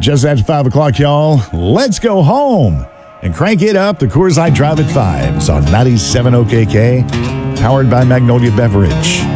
Just after 5 o'clock, y'all. Let's go home and crank it up. The Coors Light Drive at 5. It's on 97 OKK, powered by Magnolia Beverage.